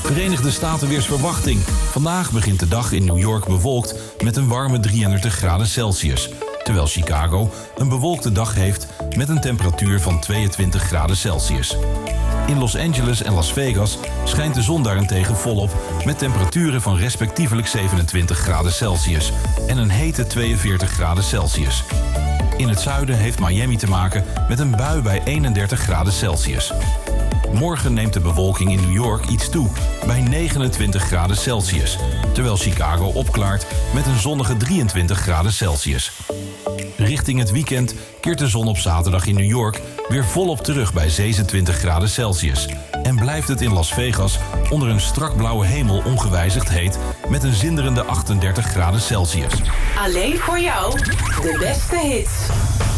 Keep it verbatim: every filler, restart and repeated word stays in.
Verenigde Staten weersverwachting. Vandaag begint de dag in New York bewolkt met een warme drieëndertig graden Celsius. Terwijl Chicago een bewolkte dag heeft met een temperatuur van tweeëntwintig graden Celsius. In Los Angeles en Las Vegas schijnt de zon daarentegen volop met temperaturen van respectievelijk zevenentwintig graden Celsius en een hete tweeënveertig graden Celsius. In het zuiden heeft Miami te maken met een bui bij eenendertig graden Celsius. Morgen neemt de bewolking in New York iets toe, bij negenentwintig graden Celsius, terwijl Chicago opklaart met een zonnige drieëntwintig graden Celsius. Richting het weekend keert de zon op zaterdag in New York weer volop terug bij zesentwintig graden Celsius. En blijft het in Las Vegas onder een strak blauwe hemel ongewijzigd heet met een zinderende achtendertig graden Celsius. Alleen voor jou, de beste hits.